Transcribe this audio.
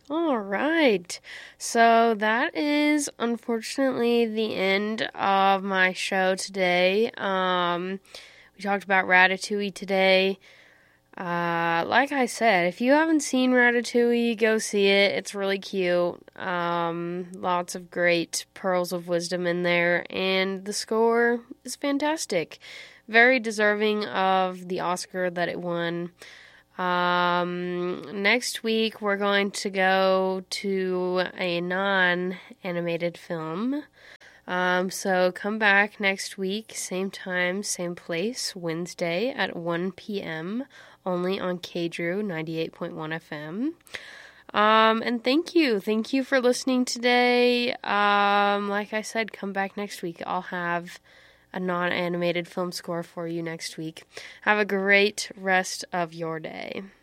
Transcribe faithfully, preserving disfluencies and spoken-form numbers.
All right. So that is unfortunately the end of my show today. Um, we talked about Ratatouille today. Uh, like I said, if you haven't seen Ratatouille, go see it. It's really cute. Um, lots of great pearls of wisdom in there, and the score is fantastic. Very deserving of the Oscar that it won. Um, next week we're going to go to a non-animated film. Um, so come back next week, same time, same place, Wednesday at one p.m., only on K Drew ninety-eight point one F M. Um, and thank you. Thank you for listening today. Um, like I said, come back next week. I'll have a non-animated film score for you next week. Have a great rest of your day.